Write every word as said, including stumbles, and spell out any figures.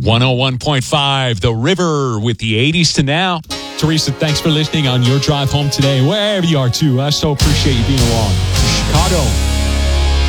one oh one point five, The River with the eighties to now. Teresa, thanks for listening on your drive home today, wherever you are, too. I so appreciate you being along. Chicago.